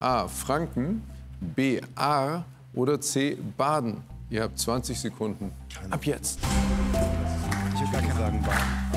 A. Franken, B. Aar oder C. Baden? Ihr habt 20 Sekunden. Ab jetzt. Ich würde gar nicht sagen Baden.